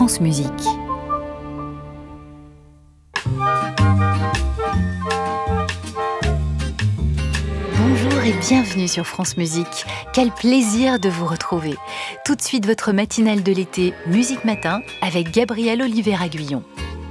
France Musique. Bonjour et bienvenue sur France Musique. Quel plaisir de vous retrouver. Tout de suite votre matinale de l'été Musique Matin avec Gabrielle Oliveira-Guyon.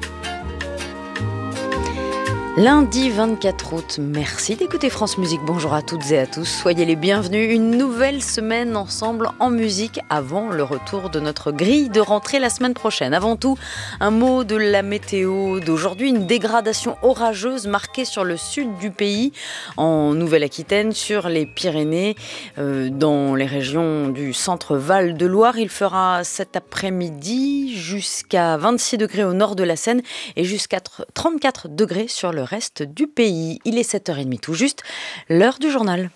Lundi 24 août, merci d'écouter France Musique. Bonjour à toutes et à tous, soyez les bienvenus. Une nouvelle semaine ensemble en musique avant le retour de notre grille de rentrée la semaine prochaine. Avant tout, un mot de la météo d'aujourd'hui. Une dégradation orageuse marquée sur le sud du pays, en Nouvelle-Aquitaine, sur les Pyrénées, dans les régions du centre Val-de-Loire. Il fera cet après-midi jusqu'à 26 degrés au nord de la Seine et jusqu'à 34 degrés sur le reste du pays. Il est 7h30 tout juste, l'heure du journal.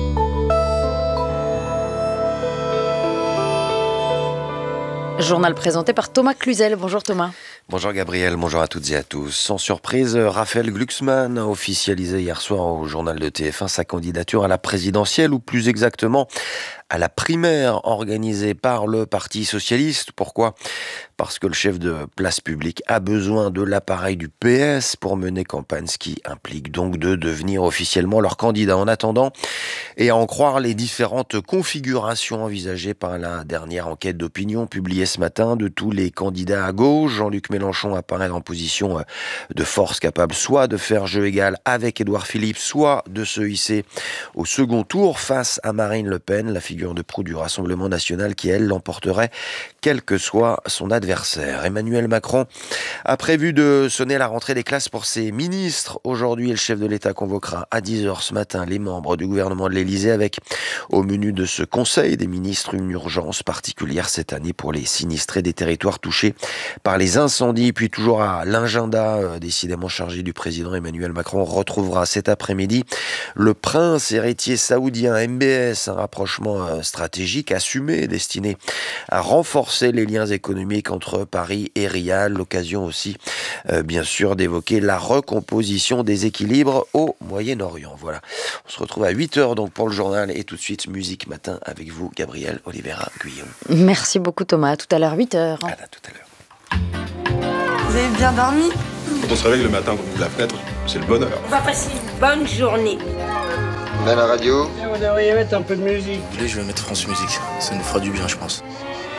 Journal présenté par Thomas Cluzel. Bonjour Thomas. Bonjour Gabriel, bonjour à toutes et à tous. Sans surprise, Raphaël Glucksmann a officialisé hier soir au journal de TF1 sa candidature à la présidentielle, ou plus exactement à la primaire organisée par le Parti socialiste. Pourquoi ? Parce que le chef de Place Publique a besoin de l'appareil du PS pour mener campagne, ce qui implique donc de devenir officiellement leur candidat. En attendant, et à en croire les différentes configurations envisagées par la dernière enquête d'opinion publiée ce matin de tous les candidats à gauche, Jean-Luc Mélenchon apparaît en position de force capable soit de faire jeu égal avec Édouard Philippe, soit de se hisser au second tour face à Marine Le Pen, la figure de proue du Rassemblement national qui, elle, l'emporterait quel que soit son adversaire. Emmanuel Macron a prévu de sonner la rentrée des classes pour ses ministres. Aujourd'hui, le chef de l'État convoquera à 10h ce matin les membres du gouvernement de l'Élysée avec, au menu de ce conseil des ministres, une urgence particulière cette année pour les sinistrés des territoires touchés par les incendies. Puis toujours à l'agenda décidément chargé du président Emmanuel Macron, retrouvera cet après-midi le prince héritier saoudien MBS, un rapprochement stratégique assumé destiné à renforcer les liens économiques entre Paris et Riyad. L'occasion aussi, bien sûr, d'évoquer la recomposition des équilibres au Moyen-Orient. Voilà, on se retrouve à 8h donc pour le journal et tout de suite Musique Matin avec vous, Gabrielle Oliveira-Guyon. Merci beaucoup Thomas, à tout à l'heure 8h. À tout à l'heure. Vous avez bien dormi ? Quand on se réveille le matin, qu'on ouvre la fenêtre, c'est le bonheur. On va passer une bonne journée. On a la radio. Vous devriez mettre un peu de musique. Je vais mettre France Musique, ça nous fera du bien je pense.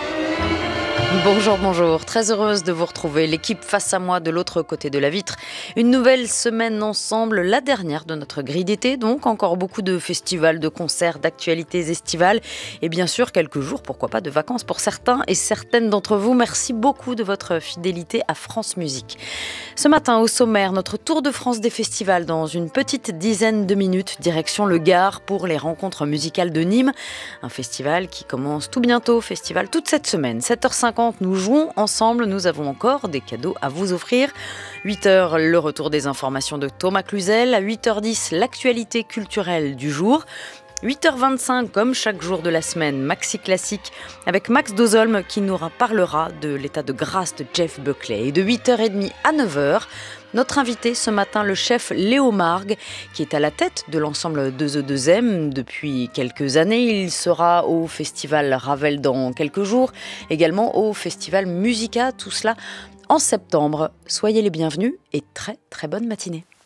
Bonjour, très heureuse de vous retrouver, l'équipe face à moi de l'autre côté de la vitre. Une nouvelle semaine ensemble, la dernière de notre grille d'été, donc encore beaucoup de festivals, de concerts, d'actualités estivales et bien sûr quelques jours, pourquoi pas, de vacances pour certains et certaines d'entre vous. Merci beaucoup de votre fidélité à France Musique. Ce matin au sommaire, notre tour de France des festivals dans une petite dizaine de minutes, direction le Gard pour les rencontres musicales de Nîmes. Un festival qui commence tout bientôt, festival toute cette semaine, 7h50. Nous jouons ensemble, nous avons encore des cadeaux à vous offrir. 8h, le retour des informations de Thomas Cluzel. À 8h10, l'actualité culturelle du jour. 8h25, comme chaque jour de la semaine, Maxi Classique avec Max Dozolm qui nous parlera de l'état de grâce de Jeff Buckley. Et de 8h30 à 9h, notre invité ce matin, le chef Léo Margues, qui est à la tête de l'ensemble de The 2M depuis quelques années. Il sera au festival Ravel dans quelques jours, également au festival Musica, tout cela en septembre. Soyez les bienvenus et très très bonne matinée.